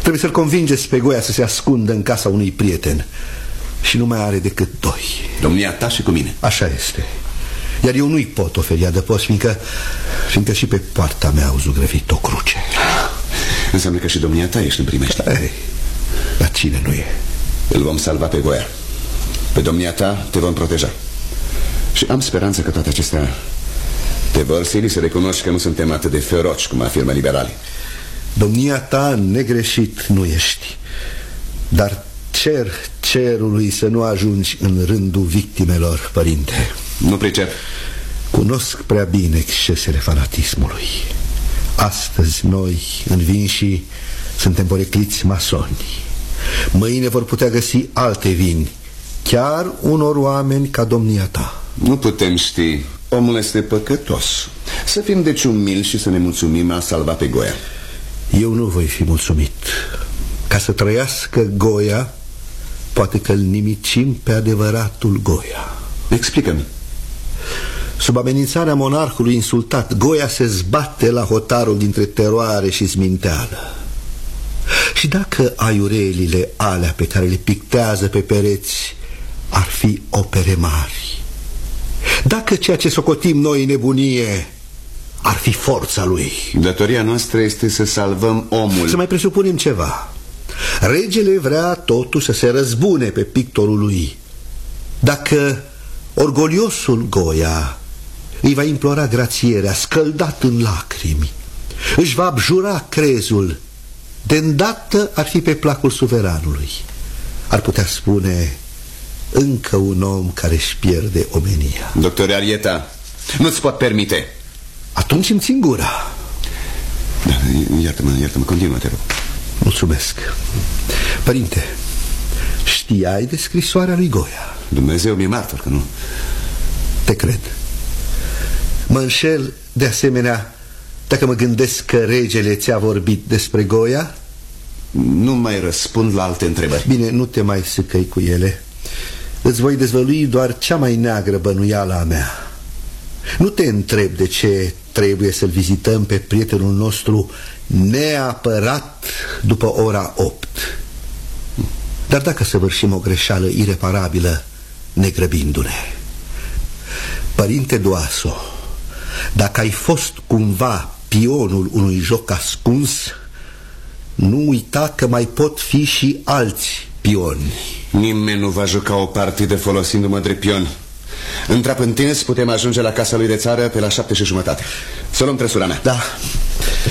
Trebuie să-l convingeți pe Goia să se ascundă în casa unui prieten. Și nu mai are decât 2. Domnia ta și cu mine. Așa este. Iar eu nu-i pot oferi adăpost, fiindcă și pe poarta mea au zugrăvit o cruce. Înseamnă că și domnia ta ești în primești. Dar cine nu e? Îl vom salva pe Goia. Pe domnia ta te vom proteja. Și am speranță că toate acestea te vor sili să recunoști că nu suntem atât de feroci cum afirmă liberalii. Domnia ta negreșit nu ești. Dar cer cerului să nu ajungi în rândul victimelor, părinte. Nu pricep. Cunosc prea bine excesele fanatismului. Astăzi noi, învinși, suntem porecliți masoni. Mâine vor putea găsi alte vini, chiar unor oameni ca domnia ta. Nu putem ști. Omul este păcătos. Să fim deci umili și să ne mulțumim a salva pe Goia. Eu nu voi fi mulțumit. Ca să trăiască Goia, poate că îl nimicim pe adevăratul Goia. Explică-mi. Sub amenințarea monarhului insultat, Goia se zbate la hotarul dintre teroare și sminteală. Și dacă aiurelile alea pe care le pictează pe pereți ar fi opere mari, dacă ceea ce socotim noi nebunie ar fi forța lui, datoria noastră este să salvăm omul. Să mai presupunem ceva. Regele vrea totuși să se răzbune pe pictorul lui. Dacă orgoliosul Goia îi va implora grațierea, scăldat în lacrimi, își va abjura crezul, de îndată ar fi pe placul suveranului. Ar putea spune: încă un om care își pierde omenia. Doctore Arieta, nu-ți pot permite. Atunci îmi țin gura. Da, iartă-mă, continuă, te rog. Mulțumesc. Părinte, știai de scrisoarea lui Goia? Dumnezeu mi-e martor că nu. Te cred. Mă înșel de asemenea dacă mă gândesc că regele ți-a vorbit despre Goia? Nu mai răspund la alte întrebări. Bine, nu te mai sâcăi cu ele. Îți voi dezvălui doar cea mai neagră bănuială a mea. Nu te întreb de ce trebuie să-l vizităm pe prietenul nostru neapărat după ora 8. Dar dacă săvârșim o greșeală ireparabilă negrăbindu-ne. Părinte Doaso, dacă ai fost cumva pionul unui joc ascuns, nu uita că mai pot fi și alți pioni. Nimeni nu va juca o partidă folosindu-mă drept pion. Întrap în tine, putem ajunge la casa lui de țară pe la 7:30. Să luăm trăsura mea. Da.